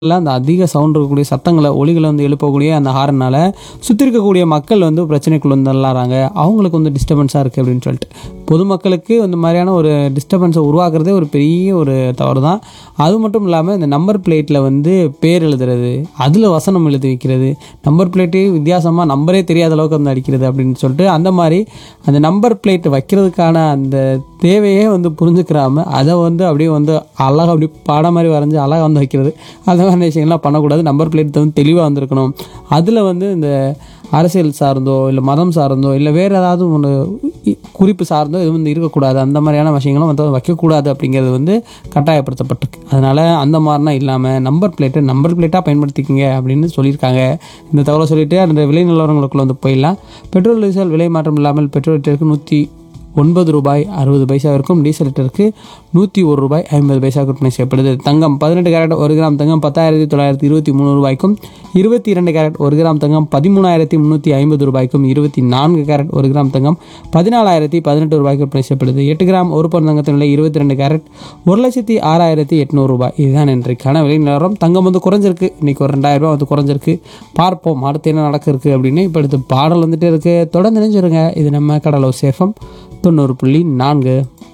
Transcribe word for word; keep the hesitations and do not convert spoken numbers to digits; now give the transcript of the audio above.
அந்த அதிக சவுண்ட் இருக்கக்கூடிய சத்தங்களை ஒலிகளை வந்து எழுப்பக்கூடிய அந்த ஹாரனால் சுற்றி இருக்கக்கூடிய மக்கள் வந்து பிரச்சனைக்குள்ள வந்து தள்ளாறாங்க. அவங்களுக்கு வந்து டிஸ்டர்பன்ஸாக இருக்குது அப்படின்னு சொல்லிட்டு பொதுமக்களுக்கு இந்த மாதிரியான ஒரு டிஸ்டர்பன்ஸை உருவாக்குறதே ஒரு பெரிய ஒரு தவறு தான். அது மட்டும் இல்லாமல் இந்த நம்பர் பிளேட்டில் வந்து பேர் எழுதுறது, அதில் வசனம் எழுதி வைக்கிறது, நம்பர் பிளேட்டே வித்தியாசமாக நம்பரே தெரியாத அளவுக்கு வந்து அடிக்கிறது அப்படின்னு சொல்லிட்டு அந்த மாதிரி அந்த நம்பர் பிளேட் வைக்கிறதுக்கான அந்த தேவையே வந்து புரிஞ்சுக்கிறாம அதை வந்து அப்படியே வந்து அழகாக அப்படி பாடம் மாதிரி வரைஞ்சி அழகாக வந்து வைக்கிறது, அந்த மாதிரி விஷயங்கள்லாம் பண்ணக்கூடாது. நம்பர் பிளேட் வந்து தெளிவாக வந்திருக்கணும். அதில் வந்து இந்த அரசியல் சார்ந்தோ இல்லை மதம் சார்ந்தோ இல்லை வேறு ஏதாவது ஒன்று குறிப்பு சார்ந்தோ இது வந்து இருக்கக்கூடாது. அந்த மாதிரியான விஷயங்களும் வந்து வைக்கக்கூடாது அப்படிங்கிறது வந்து கட்டாயப்படுத்தப்பட்டிருக்கு. அதனால் அந்த மாதிரிலாம் இல்லாமல் நம்பர் பிளேட்டை நம்பர் பிளேட்டாக பயன்படுத்திக்கிங்க அப்படின்னு சொல்லியிருக்காங்க. இந்த தகவலை சொல்லிவிட்டு அந்த விலை நிலவரங்களுக்குள்ள வந்து போயிடலாம். பெட்ரோல் டீசல் விலை மாற்றம் இல்லாமல் பெட்ரோல் லிட்டருக்கு நூற்றி ஒன்பது ரூபாய் அறுபது பைசாவிற்கும், டீசல் லிட்டருக்கு நூற்றி ஒரு ரூபாய் ஐம்பது பைசா விற்பனை செய்யப்படுது. தங்கம் பதினெட்டு கேரட் ஒரு கிராம் தங்கம் பத்தாயிரத்தி தொள்ளாயிரத்தி இருபத்தி மூணு ரூபாய்க்கும், இருபத்தி இரண்டு கேரட் ஒரு கிராம் தங்கம் பதிமூணாயிரத்தி முந்நூற்றி ஐம்பது ரூபாய்க்கும், இருபத்தி நான்கு கேரட் ஒரு கிராம் தங்கம் பதினாலாயிரத்தி பதினெட்டு ரூபாய்க்கு விற்பனை செய்யப்படுது. எட்டு கிராம் ஒரு பவுன் தங்கத்தின் விலை இருபத்தி ரெண்டு கேரட் ஒரு லட்சத்தி ஆறாயிரத்தி எட்நூறு ரூபாய். இதுதான் இன்றைக்கான விலை நிலவரம். தங்கம் வந்து குறைஞ்சிருக்கு, இன்றைக்கி ஒரு ரெண்டாயிரம் ரூபாய் வந்து குறைஞ்சிருக்கு. பார்ப்போம் அடுத்து என்ன நடக்க இருக்குது அப்படின்னு. இப்போ அடுத்து பாடல் வந்துட்டு இருக்குது, தொடர்ந்து நினைஞ்சிருங்க. இது நம்ம கடலோ சேஃபம் தொண்ணூறு புள்ளி நான்கு.